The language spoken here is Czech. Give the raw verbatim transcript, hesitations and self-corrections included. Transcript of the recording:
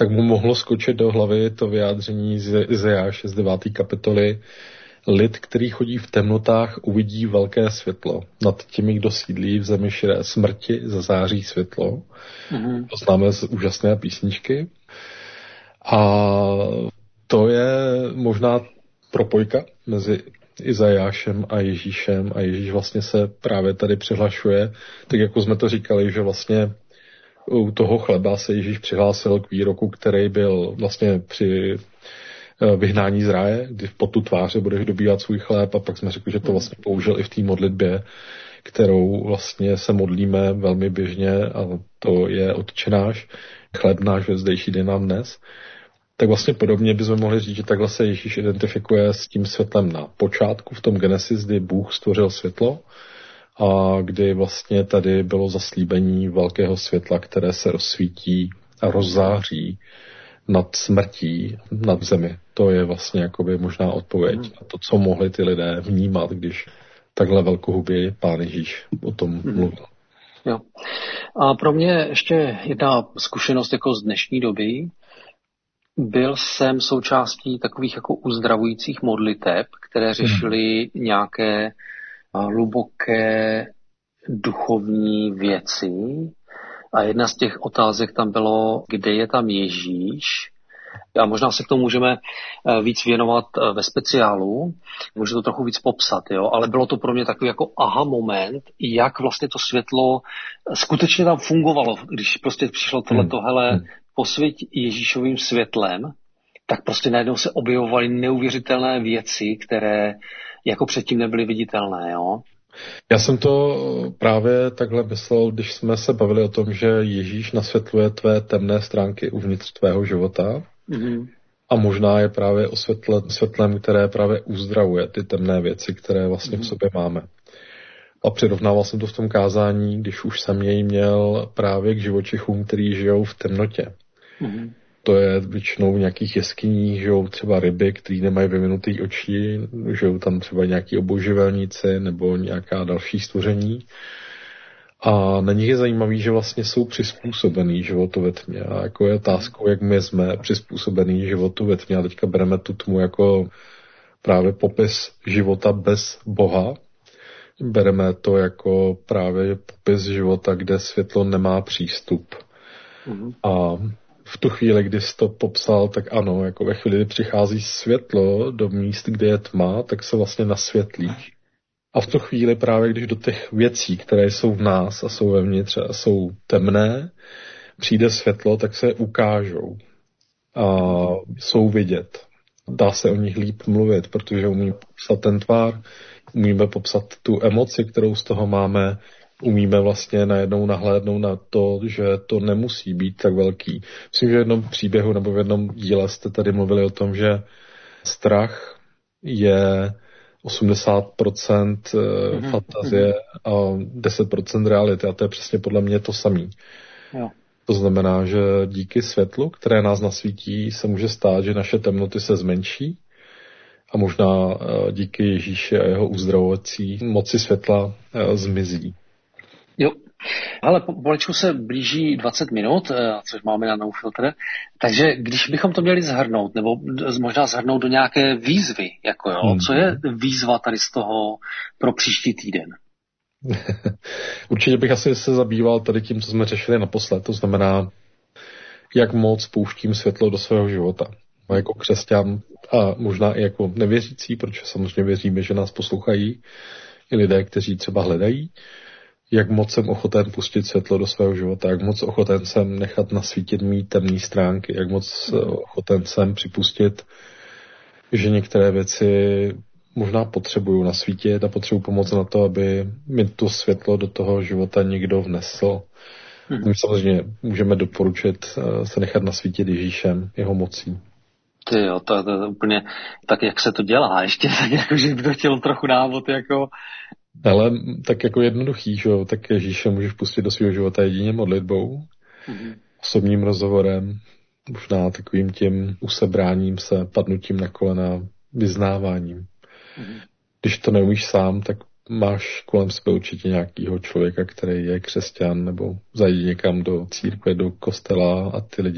tak mu mohlo skočit do hlavy to vyjádření z Izajáše z deváté kapitoly. Lid, který chodí v temnotách, uvidí velké světlo. Nad těmi, kdo sídlí v zemi širé smrti, zazáří světlo. Mm-hmm. To známe z úžasné písničky. A to je možná propojka mezi Izajášem a Ježíšem a Ježíš vlastně se právě tady přihlašuje, tak jako jsme to říkali, že vlastně u toho chleba se Ježíš přihlásil k výroku, který byl vlastně při vyhnání z ráje, kdy v potu tváře budeš dobývat svůj chléb, a pak jsme řekli, že to vlastně použil i v té modlitbě, kterou vlastně se modlíme velmi běžně, a to je Otče náš, chléb náš ve zdejší den nám dnes. Tak vlastně podobně bychom mohli říct, že takhle se Ježíš identifikuje s tím světlem na počátku, v tom Genesis, kdy Bůh stvořil světlo a kdy vlastně tady bylo zaslíbení velkého světla, které se rozsvítí a rozzáří nad smrtí, nad zemi. To je vlastně jakoby možná odpověď na to, co mohli ty lidé vnímat, když takhle velkohubě Pán Ježíš o tom mluvil. Jo. A pro mě ještě jedna zkušenost jako z dnešní doby. Byl jsem součástí takových jako uzdravujících modliteb, které řešily nějaké hluboké duchovní věci. A jedna z těch otázek tam bylo, kde je tam Ježíš. A možná se k tomu můžeme víc věnovat ve speciálu, můžu to trochu víc popsat, jo? Ale bylo to pro mě takový jako aha moment, jak vlastně to světlo skutečně tam fungovalo. Když prostě přišlo tohleto, hele, posvěť Ježíšovým světlem, tak prostě najednou se objevovaly neuvěřitelné věci, které jako předtím nebyly viditelné, jo. Já jsem to právě takhle myslel, když jsme se bavili o tom, že Ježíš nasvětluje tvé temné stránky uvnitř tvého života. Mm-hmm. A možná je právě osvětlen, světlem, které právě uzdravuje ty temné věci, které vlastně mm-hmm. v sobě máme. A přirovnával jsem to v tom kázání, když už jsem jej měl právě k živočichům, který žijou v temnotě. Mm-hmm. To je většinou v nějakých jeskyních, žijou třeba ryby, které nemají vyvinutý oči, žijou tam třeba nějaký obojživelníci nebo nějaká další stvoření. A na nich je zajímavý, že vlastně jsou přizpůsobený životu ve tmě. A jako je otázkou, jak my jsme přizpůsobený životu ve tmě. A teďka bereme tu tmu jako právě popis života bez Boha. Bereme to jako právě popis života, kde světlo nemá přístup. Mm-hmm. A v tu chvíli, kdy jsi to popsal, tak ano, jako ve chvíli, kdy přichází světlo do míst, kde je tma, tak se vlastně nasvětlíš. A v tu chvíli právě, když do těch věcí, které jsou v nás a jsou vevnitř a jsou temné, přijde světlo, tak se ukážou a jsou vidět. Dá se o nich líp mluvit, protože umí popsat ten tvar, umíme popsat tu emoci, kterou z toho máme, umíme vlastně najednou nahlédnout na to, že to nemusí být tak velký. Myslím, že v jednom příběhu nebo v jednom díle jste tady mluvili o tom, že strach je osmdesát procent mm-hmm. fantazie a deset procent reality. A to je přesně podle mě to samé. To znamená, že díky světlu, které nás nasvítí, se může stát, že naše temnoty se zmenší a možná díky Ježíši a jeho uzdravovací moci světla zmizí. Jo. Ale pomaličku se blíží dvacet minut, což máme na No Filter, takže když bychom to měli zhrnout, nebo možná zhrnout do nějaké výzvy, jako jo, hmm. co je výzva tady z toho pro příští týden? Určitě bych asi se zabýval tady tím, co jsme řešili naposled, to znamená, jak moc pouštím světlo do svého života. A jako křesťan a možná i jako nevěřící, protože samozřejmě věříme, že nás poslouchají i lidé, kteří třeba hledají, jak moc jsem ochoten pustit světlo do svého života, jak moc ochoten jsem nechat nasvítit mý temné stránky, jak moc ochoten jsem připustit, že některé věci možná potřebuju nasvítit a potřebuji pomoct na to, aby mi to světlo do toho života někdo vnesl. Hmm. Samozřejmě můžeme doporučit se nechat nasvítit Ježíšem, jeho mocí. Ty jo, to, to, to úplně tak, jak se to dělá, ještě tak jako, že by to chtělo trochu návod, jako... Ale tak jako jednoduchý, že jo, tak Ježíše můžeš pustit do svého života jedině modlitbou, mm-hmm. osobním rozhovorem, možná takovým tím usebráním se, padnutím na kolena, vyznáváním. Mm-hmm. Když to neumíš sám, tak máš kolem sebe určitě nějakýho člověka, který je křesťan, nebo zajdi někam do církve, do kostela a ty lidi